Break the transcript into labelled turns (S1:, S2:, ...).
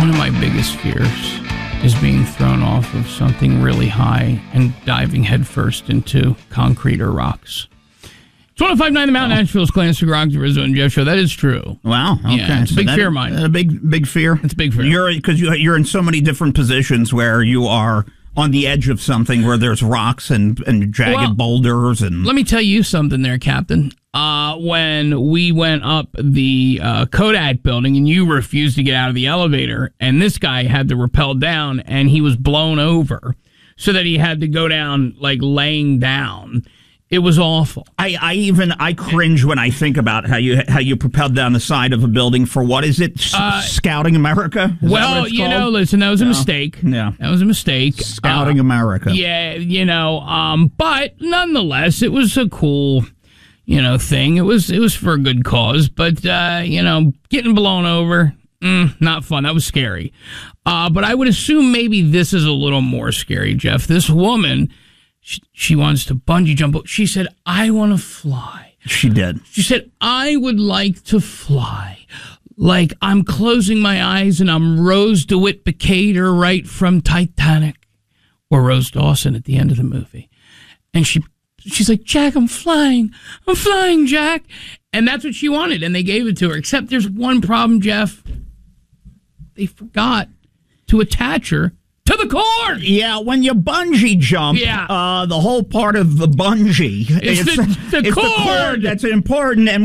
S1: One of my biggest fears is being thrown off of something really high and diving headfirst into concrete or rocks. It's 105.9 The Mountain, Nashville's Clarence Groggs, Rizzo and Jeff Show. That is true.
S2: Wow. Okay.
S1: Yeah, it's a big fear of mine.
S2: A big fear?
S1: It's a big fear.
S2: Because you're in so many different positions where you are on the edge of something where there's rocks and jagged boulders. And
S1: let me tell you something there, Captain. When we went up the Kodak building and you refused to get out of the elevator, and this guy had to rappel down and he was blown over so that he had to go down like laying down. It was awful.
S2: I cringe when I think about how you propelled down the side of a building for what is it? Scouting America?
S1: Well, listen, that was a mistake.
S2: Yeah.
S1: That was a mistake.
S2: Scouting America.
S1: Yeah, but nonetheless, it was a cool, thing. It was for a good cause, but getting blown over, not fun. That was scary. But I would assume maybe this is a little more scary, Jeff. This woman, she wants to bungee jump. She said, I want to fly.
S2: She did.
S1: She said, I would like to fly. Like I'm closing my eyes and I'm Rose DeWitt Bukater right from Titanic, or Rose Dawson at the end of the movie. And she's like, Jack, I'm flying, Jack. And that's what she wanted. And they gave it to her. Except there's one problem, Jeff. They forgot to attach her to the cord.
S2: Yeah, when you bungee jump, the whole part of the bungee,
S1: it's the cord.
S2: The cord that's important. And